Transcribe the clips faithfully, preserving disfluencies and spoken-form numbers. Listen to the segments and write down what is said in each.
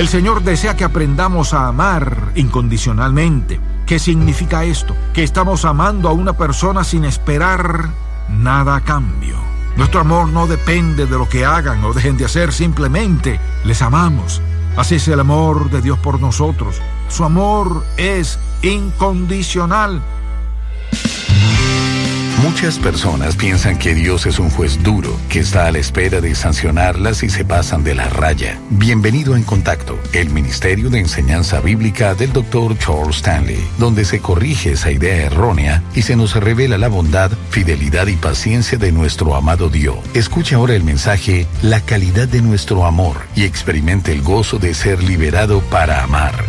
El Señor desea que aprendamos a amar incondicionalmente. ¿Qué significa esto? Que estamos amando a una persona sin esperar nada a cambio. Nuestro amor no depende de lo que hagan o dejen de hacer, simplemente les amamos. Así es el amor de Dios por nosotros. Su amor es incondicional. Muchas personas piensan que Dios es un juez duro, que está a la espera de sancionarlas si se pasan de la raya. Bienvenido a En Contacto, el Ministerio de Enseñanza Bíblica del doctor Charles Stanley, donde se corrige esa idea errónea y se nos revela la bondad, fidelidad y paciencia de nuestro amado Dios. Escuche ahora el mensaje, La calidad de nuestro amor, y experimente el gozo de ser liberado para amar.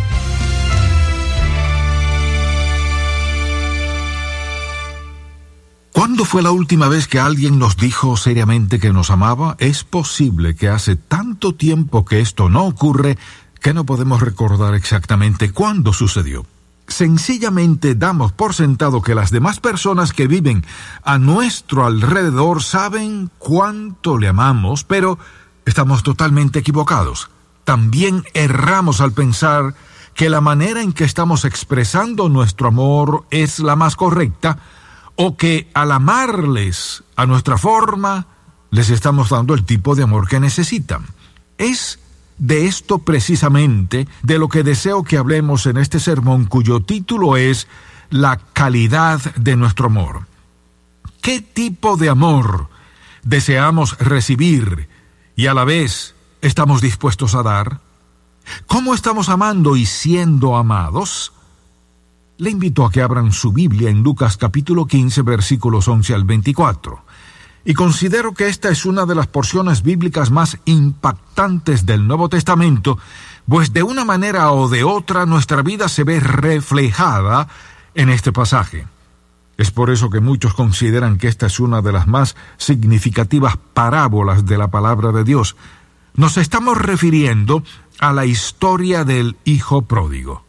¿Cuándo fue la última vez que alguien nos dijo seriamente que nos amaba? Es posible que hace tanto tiempo que esto no ocurre que no podemos recordar exactamente cuándo sucedió. Sencillamente damos por sentado que las demás personas que viven a nuestro alrededor saben cuánto le amamos, pero estamos totalmente equivocados. También erramos al pensar que la manera en que estamos expresando nuestro amor es la más correcta, o que al amarles a nuestra forma, les estamos dando el tipo de amor que necesitan. Es de esto precisamente de lo que deseo que hablemos en este sermón, cuyo título es La calidad de nuestro amor. ¿Qué tipo de amor deseamos recibir y a la vez estamos dispuestos a dar? ¿Cómo estamos amando y siendo amados? Le invito a que abran su Biblia en Lucas capítulo quince, versículos once al veinticuatro. Y considero que esta es una de las porciones bíblicas más impactantes del Nuevo Testamento, pues de una manera o de otra nuestra vida se ve reflejada en este pasaje. Es por eso que muchos consideran que esta es una de las más significativas parábolas de la palabra de Dios. Nos estamos refiriendo a la historia del hijo pródigo.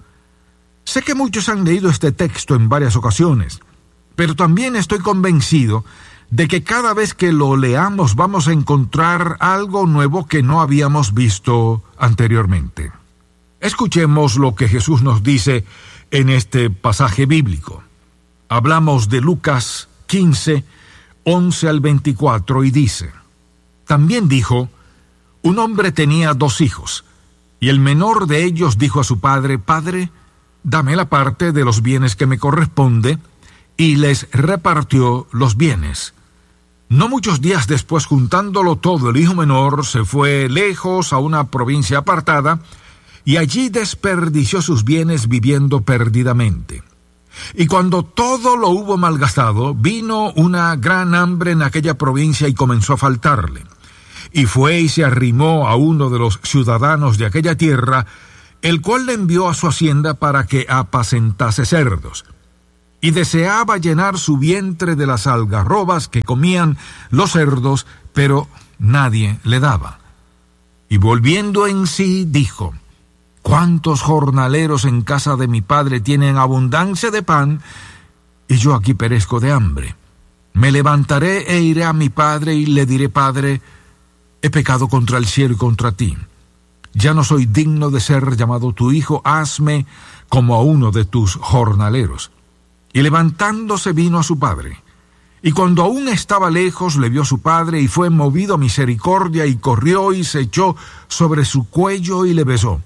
Sé que muchos han leído este texto en varias ocasiones, pero también estoy convencido de que cada vez que lo leamos vamos a encontrar algo nuevo que no habíamos visto anteriormente. Escuchemos lo que Jesús nos dice en este pasaje bíblico. Hablamos de Lucas quince, once al veinticuatro y dice: También dijo, un hombre tenía dos hijos, y el menor de ellos dijo a su padre: Padre, dame la parte de los bienes que me corresponde, y les repartió los bienes. No muchos días después, juntándolo todo, el hijo menor se fue lejos a una provincia apartada, y allí desperdició sus bienes viviendo perdidamente. Y cuando todo lo hubo malgastado, vino una gran hambre en aquella provincia y comenzó a faltarle. Y fue y se arrimó a uno de los ciudadanos de aquella tierra, el cual le envió a su hacienda para que apacentase cerdos. Y deseaba llenar su vientre de las algarrobas que comían los cerdos, pero nadie le daba. Y volviendo en sí, dijo: ¿Cuántos jornaleros en casa de mi padre tienen abundancia de pan, y yo aquí perezco de hambre? Me levantaré e iré a mi padre y le diré: Padre, he pecado contra el cielo y contra ti. Ya no soy digno de ser llamado tu hijo, hazme como a uno de tus jornaleros. Y levantándose vino a su padre. Y cuando aún estaba lejos, le vio su padre, y fue movido a misericordia, y corrió y se echó sobre su cuello y le besó.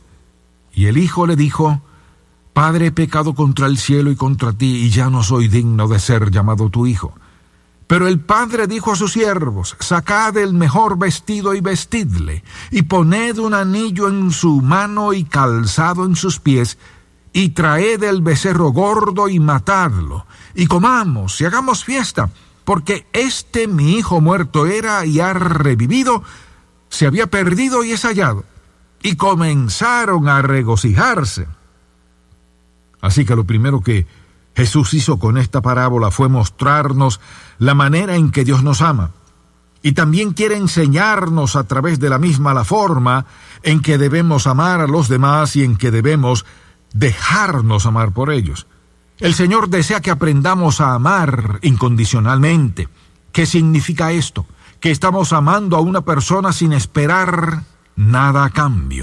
Y el hijo le dijo: Padre, he pecado contra el cielo y contra ti, y ya no soy digno de ser llamado tu hijo. Pero el padre dijo a sus siervos: Sacad el mejor vestido y vestidle, y poned un anillo en su mano y calzado en sus pies, y traed el becerro gordo y matadlo, y comamos y hagamos fiesta, porque este mi hijo muerto era y ha revivido, se había perdido y es hallado. Y comenzaron a regocijarse. Así que lo primero que Jesús hizo con esta parábola fue mostrarnos la manera en que Dios nos ama. Y también quiere enseñarnos a través de la misma la forma en que debemos amar a los demás y en que debemos dejarnos amar por ellos. El Señor desea que aprendamos a amar incondicionalmente. ¿Qué significa esto? Que estamos amando a una persona sin esperar nada a cambio.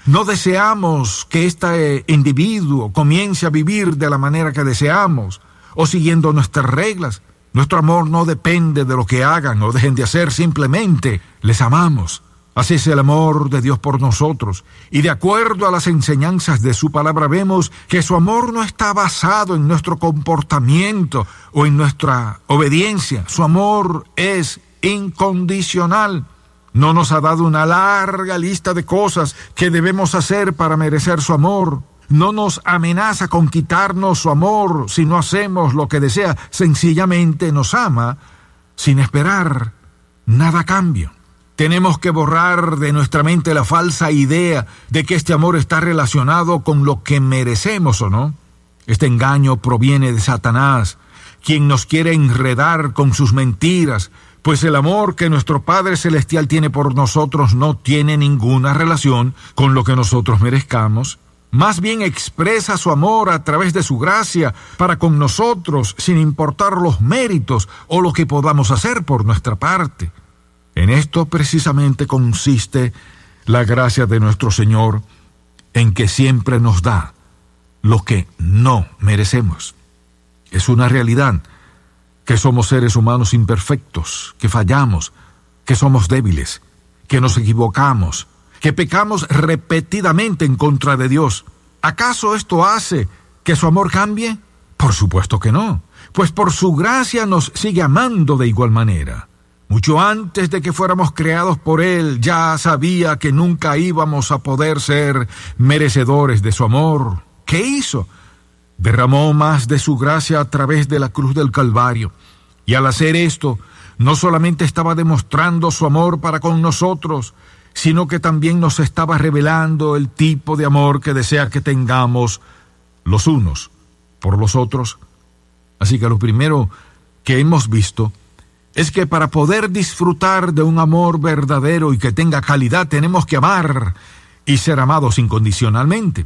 No deseamos que este individuo comience a vivir de la manera que deseamos o siguiendo nuestras reglas. Nuestro amor no depende de lo que hagan o dejen de hacer, simplemente les amamos. Así es el amor de Dios por nosotros. Y de acuerdo a las enseñanzas de su palabra vemos que su amor no está basado en nuestro comportamiento o en nuestra obediencia. Su amor es incondicional. No nos ha dado una larga lista de cosas que debemos hacer para merecer su amor. No nos amenaza con quitarnos su amor si no hacemos lo que desea. Sencillamente nos ama sin esperar nada a cambio. Tenemos que borrar de nuestra mente la falsa idea de que este amor está relacionado con lo que merecemos o no. Este engaño proviene de Satanás, quien nos quiere enredar con sus mentiras, pues el amor que nuestro Padre Celestial tiene por nosotros no tiene ninguna relación con lo que nosotros merezcamos. Más bien expresa su amor a través de su gracia para con nosotros, sin importar los méritos o lo que podamos hacer por nuestra parte. En esto precisamente consiste la gracia de nuestro Señor, en que siempre nos da lo que no merecemos. Es una realidad que somos seres humanos imperfectos, que fallamos, que somos débiles, que nos equivocamos, que pecamos repetidamente en contra de Dios. ¿Acaso esto hace que su amor cambie? Por supuesto que no, pues por su gracia nos sigue amando de igual manera. Mucho antes de que fuéramos creados por Él, ya sabía que nunca íbamos a poder ser merecedores de su amor. ¿Qué hizo? Derramó más de su gracia a través de la cruz del Calvario. Y al hacer esto, no solamente estaba demostrando su amor para con nosotros, sino que también nos estaba revelando el tipo de amor que desea que tengamos los unos por los otros. Así que lo primero que hemos visto es que para poder disfrutar de un amor verdadero y que tenga calidad, tenemos que amar y ser amados incondicionalmente.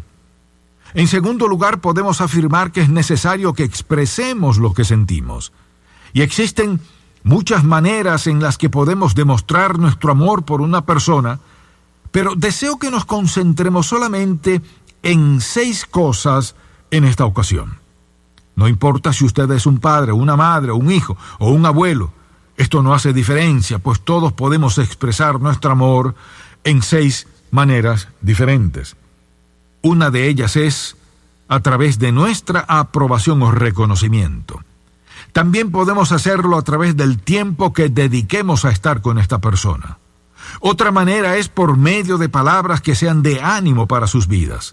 En segundo lugar, podemos afirmar que es necesario que expresemos lo que sentimos. Y existen muchas maneras en las que podemos demostrar nuestro amor por una persona, pero deseo que nos concentremos solamente en seis cosas en esta ocasión. No importa si usted es un padre, una madre, un hijo o un abuelo. Esto no hace diferencia, pues todos podemos expresar nuestro amor en seis maneras diferentes. Una de ellas es a través de nuestra aprobación o reconocimiento. También podemos hacerlo a través del tiempo que dediquemos a estar con esta persona. Otra manera es por medio de palabras que sean de ánimo para sus vidas.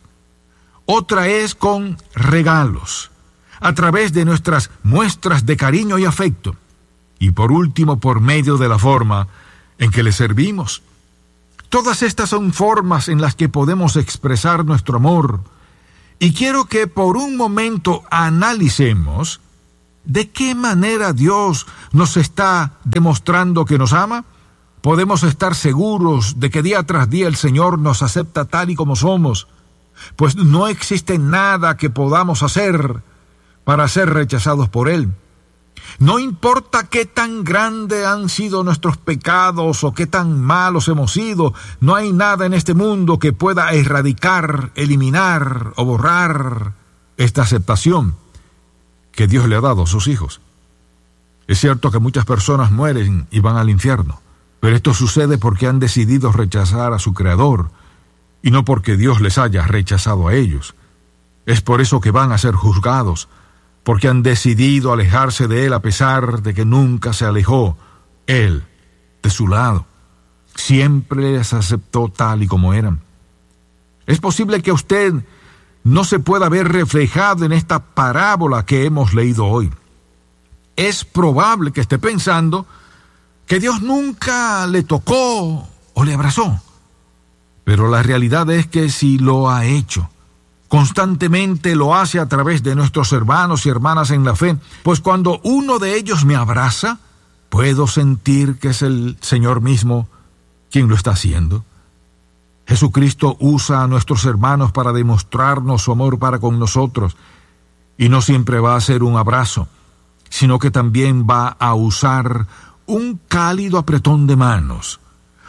Otra es con regalos, a través de nuestras muestras de cariño y afecto. Y por último, por medio de la forma en que le servimos. Todas estas son formas en las que podemos expresar nuestro amor. Y quiero que por un momento analicemos de qué manera Dios nos está demostrando que nos ama. Podemos estar seguros de que día tras día el Señor nos acepta tal y como somos, pues no existe nada que podamos hacer para ser rechazados por Él. No importa qué tan grandes han sido nuestros pecados o qué tan malos hemos sido, no hay nada en este mundo que pueda erradicar, eliminar o borrar esta aceptación que Dios le ha dado a sus hijos. Es cierto que muchas personas mueren y van al infierno, pero esto sucede porque han decidido rechazar a su Creador y no porque Dios les haya rechazado a ellos. Es por eso que van a ser juzgados, porque han decidido alejarse de Él a pesar de que nunca se alejó Él de su lado. Siempre les aceptó tal y como eran. Es posible que usted no se pueda ver reflejado en esta parábola que hemos leído hoy. Es probable que esté pensando que Dios nunca le tocó o le abrazó. Pero la realidad es que sí lo ha hecho. Constantemente lo hace a través de nuestros hermanos y hermanas en la fe, pues cuando uno de ellos me abraza, puedo sentir que es el Señor mismo quien lo está haciendo. Jesucristo usa a nuestros hermanos para demostrarnos su amor para con nosotros, y no siempre va a ser un abrazo, sino que también va a usar un cálido apretón de manos,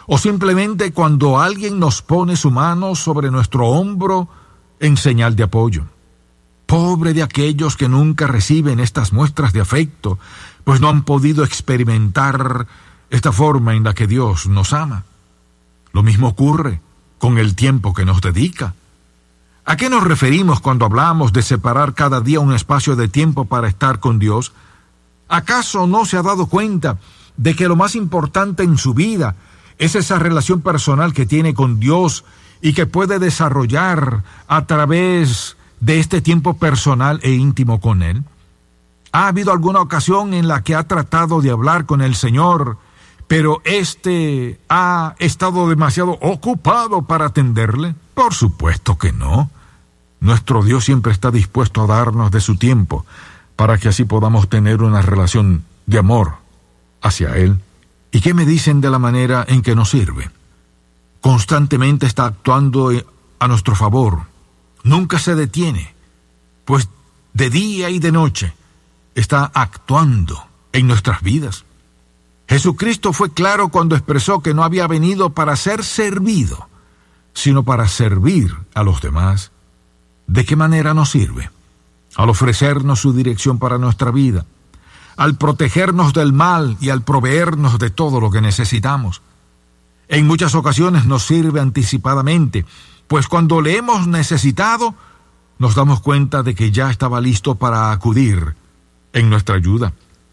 o simplemente cuando alguien nos pone su mano sobre nuestro hombro en señal de apoyo. Pobre de aquellos que nunca reciben estas muestras de afecto, pues no han podido experimentar esta forma en la que Dios nos ama. Lo mismo ocurre con el tiempo que nos dedica. ¿A qué nos referimos cuando hablamos de separar cada día un espacio de tiempo para estar con Dios? ¿Acaso no se ha dado cuenta de que lo más importante en su vida es esa relación personal que tiene con Dios y que puede desarrollar a través de este tiempo personal e íntimo con Él? ¿Ha habido alguna ocasión en la que ha tratado de hablar con el Señor, pero éste ha estado demasiado ocupado para atenderle? Por supuesto que no. Nuestro Dios siempre está dispuesto a darnos de su tiempo para que así podamos tener una relación de amor hacia Él. ¿Y qué me dicen de la manera en que nos sirve? Constantemente está actuando a nuestro favor. Nunca se detiene, pues de día y de noche está actuando en nuestras vidas. Jesucristo fue claro cuando expresó que no había venido para ser servido, sino para servir a los demás. ¿De qué manera nos sirve? Al ofrecernos su dirección para nuestra vida, al protegernos del mal y al proveernos de todo lo que necesitamos. En muchas ocasiones nos sirve anticipadamente, pues cuando le hemos necesitado, nos damos cuenta de que ya estaba listo para acudir en nuestra ayuda.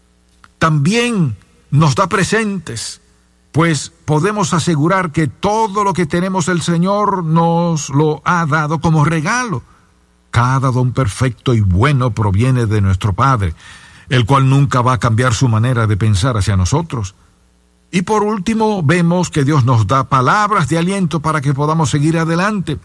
También nos da presentes, pues podemos asegurar que todo lo que tenemos el Señor nos lo ha dado como regalo. Cada don perfecto y bueno proviene de nuestro Padre, el cual nunca va a cambiar su manera de pensar hacia nosotros. Y por último, vemos que Dios nos da palabras de aliento para que podamos seguir adelante.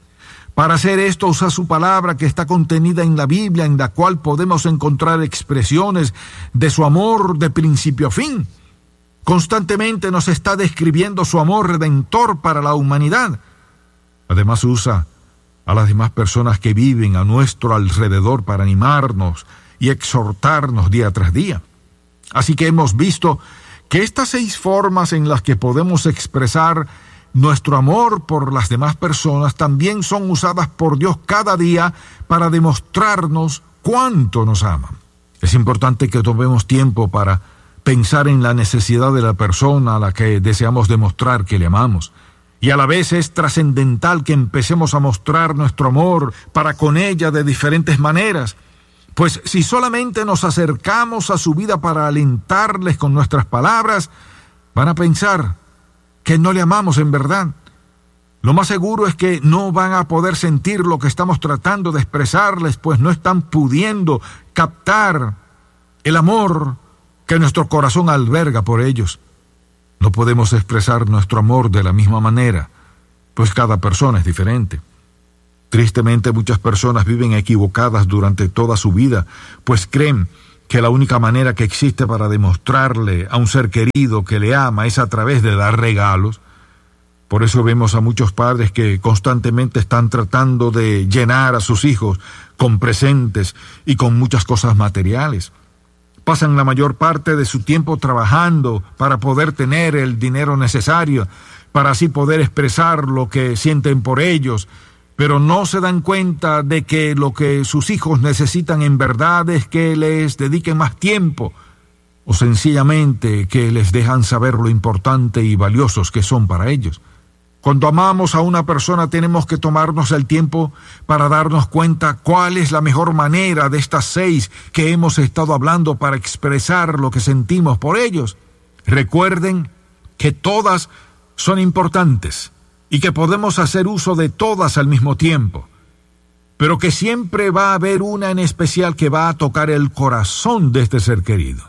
Para hacer esto, usa su palabra que está contenida en la Biblia, en la cual podemos encontrar expresiones de su amor de principio a fin. Constantemente nos está describiendo su amor redentor para la humanidad. Además, usa a las demás personas que viven a nuestro alrededor para animarnos y exhortarnos día tras día. Así que hemos visto que estas seis formas en las que podemos expresar nuestro amor por las demás personas también son usadas por Dios cada día para demostrarnos cuánto nos ama. Es importante que tomemos tiempo para pensar en la necesidad de la persona a la que deseamos demostrar que le amamos. Y a la vez es trascendental que empecemos a mostrar nuestro amor para con ella de diferentes maneras. Pues si solamente nos acercamos a su vida para alentarles con nuestras palabras, van a pensar que no le amamos en verdad. Lo más seguro es que no van a poder sentir lo que estamos tratando de expresarles, pues no están pudiendo captar el amor que nuestro corazón alberga por ellos. No podemos expresar nuestro amor de la misma manera, pues cada persona es diferente. Tristemente, muchas personas viven equivocadas durante toda su vida, pues creen que la única manera que existe para demostrarle a un ser querido que le ama es a través de dar regalos. Por eso vemos a muchos padres que constantemente están tratando de llenar a sus hijos con presentes y con muchas cosas materiales. Pasan la mayor parte de su tiempo trabajando para poder tener el dinero necesario, para así poder expresar lo que sienten por ellos, pero no se dan cuenta de que lo que sus hijos necesitan en verdad es que les dediquen más tiempo, o sencillamente que les dejan saber lo importante y valiosos que son para ellos. Cuando amamos a una persona tenemos que tomarnos el tiempo para darnos cuenta cuál es la mejor manera de estas seis que hemos estado hablando para expresar lo que sentimos por ellos. Recuerden que todas son importantes y que podemos hacer uso de todas al mismo tiempo, pero que siempre va a haber una en especial que va a tocar el corazón de este ser querido.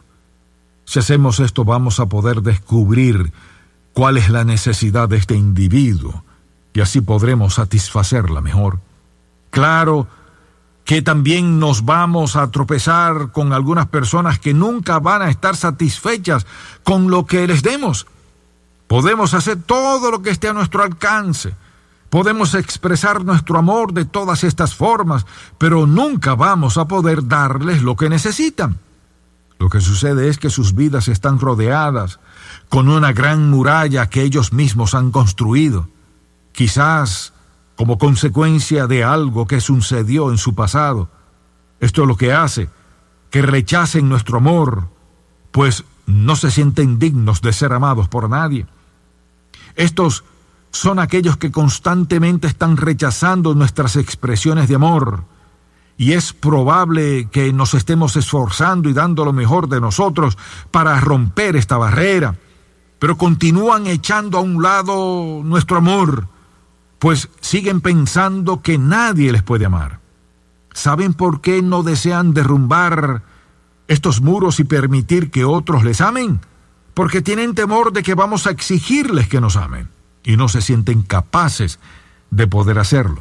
Si hacemos esto, vamos a poder descubrir cuál es la necesidad de este individuo y así podremos satisfacerla mejor. Claro que también nos vamos a tropezar con algunas personas que nunca van a estar satisfechas con lo que les demos. Podemos hacer todo lo que esté a nuestro alcance. Podemos expresar nuestro amor de todas estas formas, pero nunca vamos a poder darles lo que necesitan. Lo que sucede es que sus vidas están rodeadas con una gran muralla que ellos mismos han construido, quizás como consecuencia de algo que sucedió en su pasado. Esto es lo que hace que rechacen nuestro amor, pues no se sienten dignos de ser amados por nadie. Estos son aquellos que constantemente están rechazando nuestras expresiones de amor, y es probable que nos estemos esforzando y dando lo mejor de nosotros para romper esta barrera, pero continúan echando a un lado nuestro amor, pues siguen pensando que nadie les puede amar. ¿Saben por qué no desean derrumbar estos muros y permitir que otros les amen? Porque tienen temor de que vamos a exigirles que nos amen, y no se sienten capaces de poder hacerlo.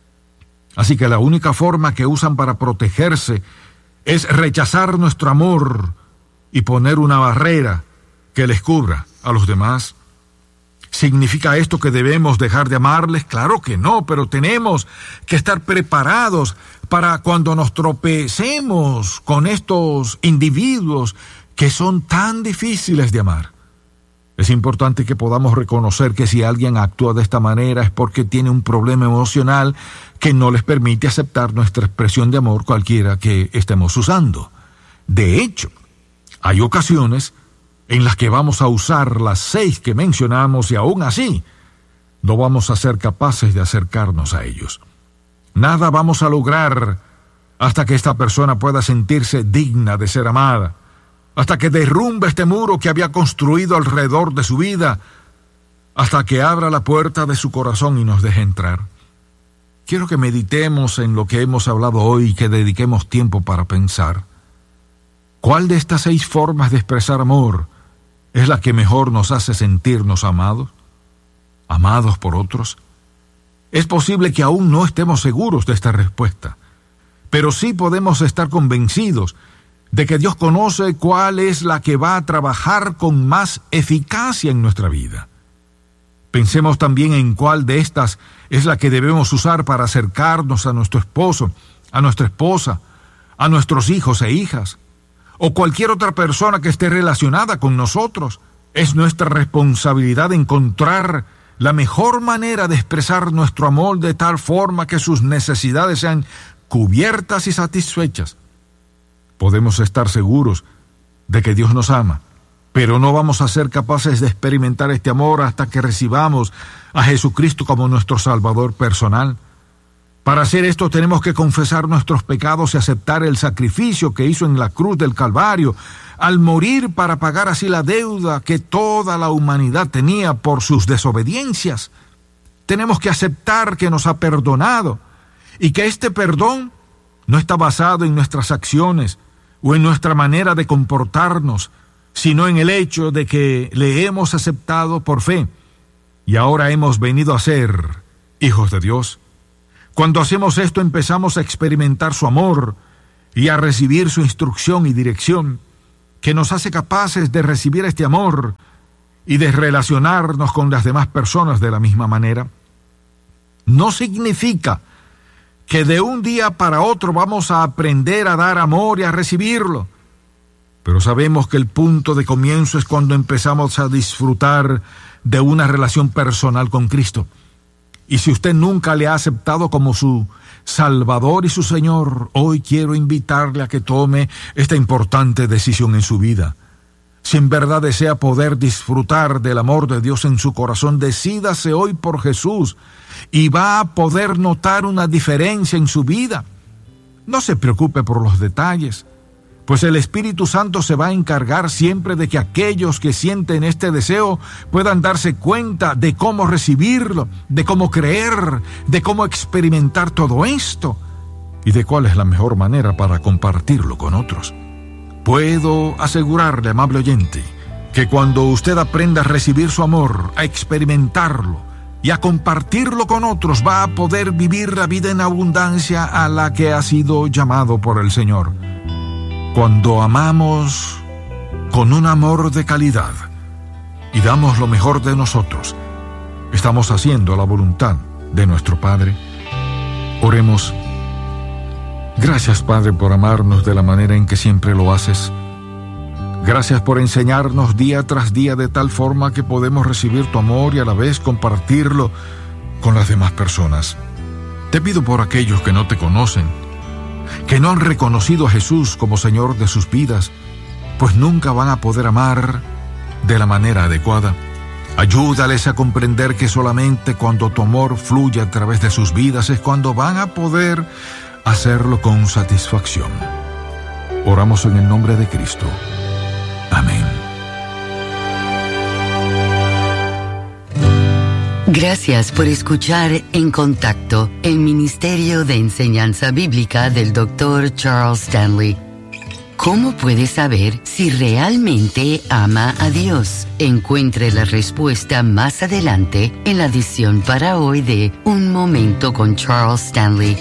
Así que la única forma que usan para protegerse es rechazar nuestro amor y poner una barrera que les cubra a los demás. ¿Significa esto que debemos dejar de amarles? Claro que no, pero tenemos que estar preparados para cuando nos tropecemos con estos individuos que son tan difíciles de amar. Es importante que podamos reconocer que si alguien actúa de esta manera es porque tiene un problema emocional que no les permite aceptar nuestra expresión de amor cualquiera que estemos usando. De hecho, hay ocasiones en las que vamos a usar las seis que mencionamos y aún así no vamos a ser capaces de acercarnos a ellos. Nada vamos a lograr hasta que esta persona pueda sentirse digna de ser amada, hasta que derrumbe este muro que había construido alrededor de su vida, hasta que abra la puerta de su corazón y nos deje entrar. Quiero que meditemos en lo que hemos hablado hoy y que dediquemos tiempo para pensar. ¿Cuál de estas seis formas de expresar amor es la que mejor nos hace sentirnos amados? ¿Amados por otros? Es posible que aún no estemos seguros de esta respuesta, pero sí podemos estar convencidos de que Dios conoce cuál es la que va a trabajar con más eficacia en nuestra vida. Pensemos también en cuál de estas es la que debemos usar para acercarnos a nuestro esposo, a nuestra esposa, a nuestros hijos e hijas, o cualquier otra persona que esté relacionada con nosotros. Es nuestra responsabilidad encontrar la mejor manera de expresar nuestro amor de tal forma que sus necesidades sean cubiertas y satisfechas. Podemos estar seguros de que Dios nos ama, pero no vamos a ser capaces de experimentar este amor hasta que recibamos a Jesucristo como nuestro Salvador personal. Para hacer esto tenemos que confesar nuestros pecados y aceptar el sacrificio que hizo en la cruz del Calvario, al morir para pagar así la deuda que toda la humanidad tenía por sus desobediencias. Tenemos que aceptar que nos ha perdonado y que este perdón no está basado en nuestras acciones o en nuestra manera de comportarnos, sino en el hecho de que le hemos aceptado por fe y ahora hemos venido a ser hijos de Dios. Cuando hacemos esto empezamos a experimentar su amor y a recibir su instrucción y dirección, que nos hace capaces de recibir este amor y de relacionarnos con las demás personas de la misma manera. No significa que de un día para otro vamos a aprender a dar amor y a recibirlo, pero sabemos que el punto de comienzo es cuando empezamos a disfrutar de una relación personal con Cristo. Y si usted nunca le ha aceptado como su Salvador y su Señor, hoy quiero invitarle a que tome esta importante decisión en su vida. Si en verdad desea poder disfrutar del amor de Dios en su corazón, decídase hoy por Jesús y va a poder notar una diferencia en su vida. No se preocupe por los detalles, pues el Espíritu Santo se va a encargar siempre de que aquellos que sienten este deseo puedan darse cuenta de cómo recibirlo, de cómo creer, de cómo experimentar todo esto y de cuál es la mejor manera para compartirlo con otros. Puedo asegurarle, amable oyente, que cuando usted aprenda a recibir su amor, a experimentarlo y a compartirlo con otros, va a poder vivir la vida en abundancia a la que ha sido llamado por el Señor. Cuando amamos con un amor de calidad y damos lo mejor de nosotros, estamos haciendo la voluntad de nuestro Padre. Oremos. Gracias, Padre, por amarnos de la manera en que siempre lo haces. Gracias por enseñarnos día tras día de tal forma que podemos recibir tu amor y a la vez compartirlo con las demás personas. Te pido por aquellos que no te conocen, que no han reconocido a Jesús como Señor de sus vidas, pues nunca van a poder amar de la manera adecuada. Ayúdales a comprender que solamente cuando tu amor fluye a través de sus vidas es cuando van a poder hacerlo con satisfacción. Oramos en el nombre de Cristo. Amén. Gracias por escuchar En Contacto, el Ministerio de Enseñanza Bíblica del doctor Charles Stanley. ¿Cómo puede saber si realmente ama a Dios? Encuentre la respuesta más adelante en la edición para hoy de Un Momento con Charles Stanley.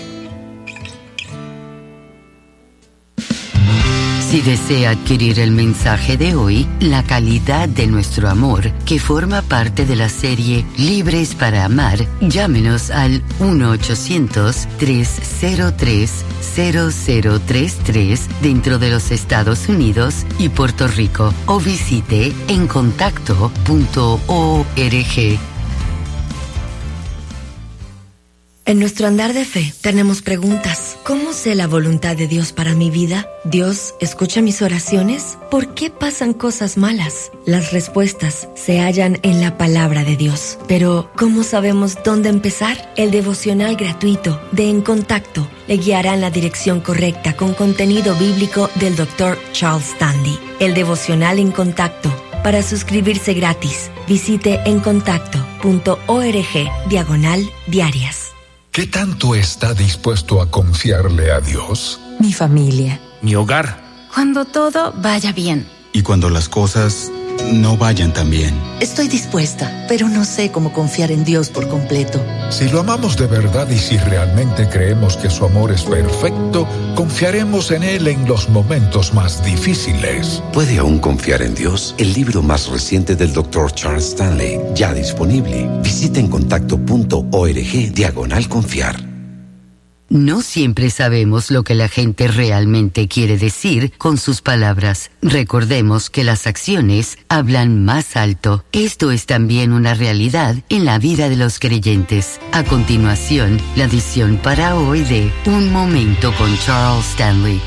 Si desea adquirir el mensaje de hoy, La calidad de nuestro amor, que forma parte de la serie Libres para Amar, llámenos al uno ochocientos, tres cero tres, cero cero tres tres dentro de los Estados Unidos y Puerto Rico o visite en contacto punto org. En nuestro andar de fe tenemos preguntas. ¿Cómo sé la voluntad de Dios para mi vida? ¿Dios escucha mis oraciones? ¿Por qué pasan cosas malas? Las respuestas se hallan en la palabra de Dios. Pero, ¿cómo sabemos dónde empezar? El devocional gratuito de En Contacto le guiará en la dirección correcta con contenido bíblico del doctor Charles Stanley. El devocional En Contacto. Para suscribirse gratis, visite en contacto punto org diagonal diarias. ¿Qué tanto está dispuesto a confiarle a Dios? Mi familia. Mi hogar. Cuando todo vaya bien. Y cuando las cosas no vayan tan bien. Estoy dispuesta, pero no sé cómo confiar en Dios por completo. Si lo amamos de verdad y si realmente creemos que su amor es perfecto, confiaremos en Él en los momentos más difíciles. ¿Puede aún confiar en Dios? El libro más reciente del doctor Charles Stanley, ya disponible. Visita en contacto punto org diagonal confiar. No siempre sabemos lo que la gente realmente quiere decir con sus palabras. Recordemos que las acciones hablan más alto. Esto es también una realidad en la vida de los creyentes. A continuación, la edición para hoy de Un Momento con Charles Stanley.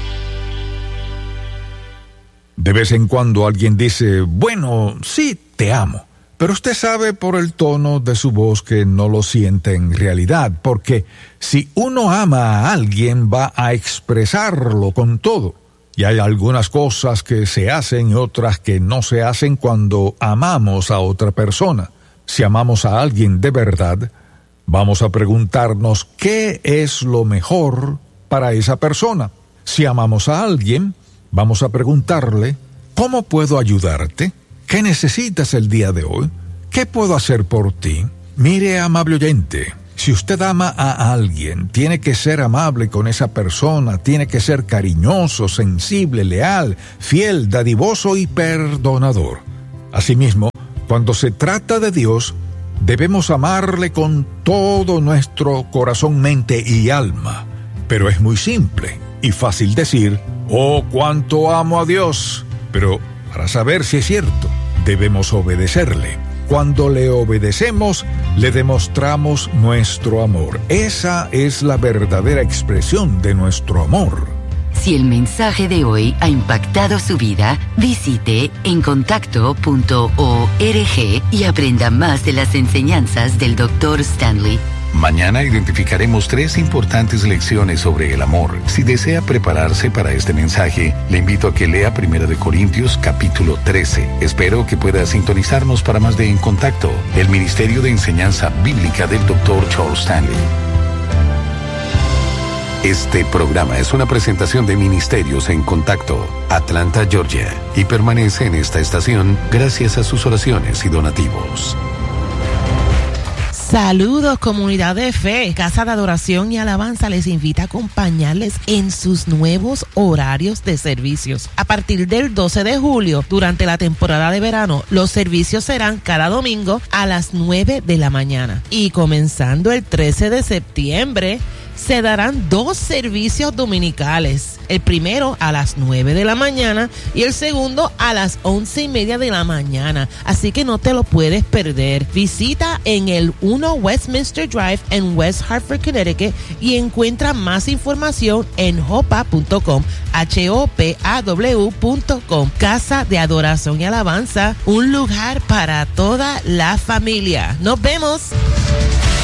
De vez en cuando alguien dice, bueno, sí, te amo. Pero usted sabe por el tono de su voz que no lo siente en realidad, porque si uno ama a alguien va a expresarlo con todo. Y hay algunas cosas que se hacen y otras que no se hacen cuando amamos a otra persona. Si amamos a alguien de verdad, vamos a preguntarnos qué es lo mejor para esa persona. Si amamos a alguien, vamos a preguntarle, ¿cómo puedo ayudarte? ¿Qué necesitas el día de hoy? ¿Qué puedo hacer por ti? Mire, amable oyente, si usted ama a alguien, tiene que ser amable con esa persona, tiene que ser cariñoso, sensible, leal, fiel, dadivoso y perdonador. Asimismo, cuando se trata de Dios, debemos amarle con todo nuestro corazón, mente y alma. Pero es muy simple y fácil decir, oh, cuánto amo a Dios. Pero para saber si es cierto, debemos obedecerle. Cuando le obedecemos, le demostramos nuestro amor. Esa es la verdadera expresión de nuestro amor. Si el mensaje de hoy ha impactado su vida, visite en contacto punto org y aprenda más de las enseñanzas del doctor Stanley. Mañana identificaremos tres importantes lecciones sobre el amor. Si desea prepararse para este mensaje, le invito a que lea Primera de Corintios capítulo trece. Espero que pueda sintonizarnos para más de En Contacto, el Ministerio de Enseñanza Bíblica del doctor Charles Stanley. Este programa es una presentación de Ministerios en Contacto, Atlanta, Georgia, y permanece en esta estación gracias a sus oraciones y donativos. Saludos, comunidad de fe. Casa de Adoración y Alabanza les invita a acompañarles en sus nuevos horarios de servicios. A partir del doce de julio, durante la temporada de verano, los servicios serán cada domingo a las nueve de la mañana. Y comenzando el trece de septiembre, se darán dos servicios dominicales. El primero a las nueve de la mañana y el segundo a las once y media de la mañana. Así que no te lo puedes perder. Visita en el uno Westminster Drive en West Hartford, Connecticut y encuentra más información en hopa punto com, H O P A W punto com. Casa de Adoración y Alabanza, un lugar para toda la familia. ¡Nos vemos!